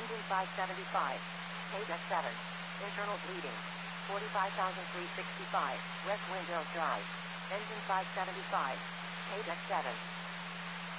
Engine 575. Page X7. Internal bleeding. 45,365. West Windmill Drive. Engine 575. Page X7.